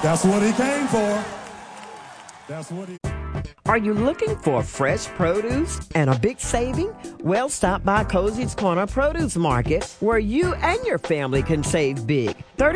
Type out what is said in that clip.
That's what he came for. That's what he... Are you looking for fresh produce and a big saving? Well, stop by Cosey's Corner Produce Market, where you and your family can save big.